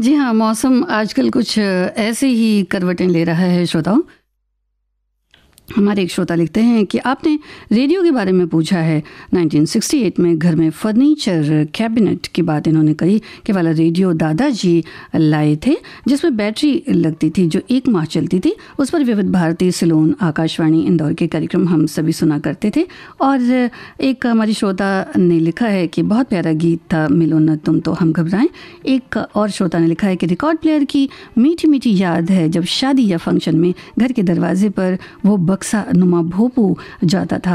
जी हाँ, मौसम आजकल कुछ ऐसे ही करवटें ले रहा है श्रोताओं। हमारे एक श्रोता लिखते हैं कि आपने रेडियो के बारे में पूछा है। 1968 में घर में फर्नीचर कैबिनेट की बात इन्होंने कही कि वाला रेडियो दादाजी लाए थे जिसमें बैटरी लगती थी जो 1 माह चलती थी। उस पर विविध भारती, सिलोन, आकाशवाणी इंदौर के कार्यक्रम हम सभी सुना करते थे। और एक हमारी श्रोता ने लिखा है कि बहुत प्यारा गीत था, मिलो न तुम तो हम घबराएं। एक और श्रोता ने लिखा है कि रिकॉर्ड प्लेयर की मीठी मीठी याद है जब शादी या फंक्शन में घर के दरवाजे पर वो बक्सा नुमा भोपू जाता था